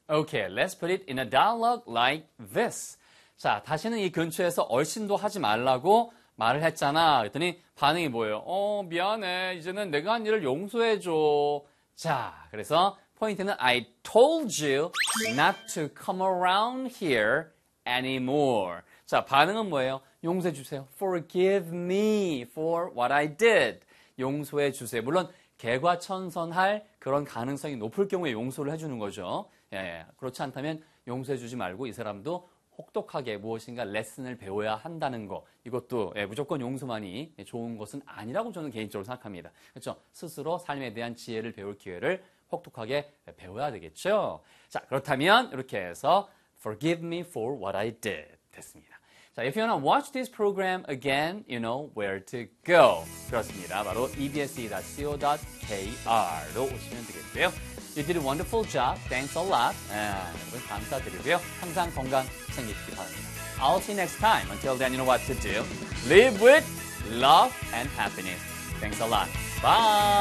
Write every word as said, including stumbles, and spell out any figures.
Okay, let's put it in a dialogue like this. 자, 다시는 이 근처에서 얼씬도 하지 말라고 말을 했잖아. 그랬더니 반응이 뭐예요? 어, 미안해. 이제는 내가 한 일을 용서해줘. 자, 그래서 포인트는 I told you not to come around here anymore. 자, 반응은 뭐예요? 용서해 주세요. Forgive me for what I did. 용서해 주세요. 물론 개과천선할 그런 가능성이 높을 경우에 용서를 해주는 거죠. 예, 예. 그렇지 않다면 용서해 주지 말고 이 사람도 혹독하게 무엇인가 레슨을 배워야 한다는 거. 이것도 예, 무조건 용서만이 좋은 것은 아니라고 저는 개인적으로 생각합니다. 그렇죠? 스스로 삶에 대한 지혜를 배울 기회를 혹독하게 배워야 되겠죠. 자, 그렇다면 이렇게 해서 Forgive me for what I did 됐습니다. 자, if you want to watch this program again, you know where to go. 그렇습니다. 바로 이비에스 닷 씨오 닷 케이알로 오시면 되겠고요. You did a wonderful job. Thanks a lot. 아, 여러분 감사드리고요. 항상 건강 챙기시기 바랍니다. I'll see you next time. Until then, you know what to do. Live with love and happiness. Thanks a lot. Bye.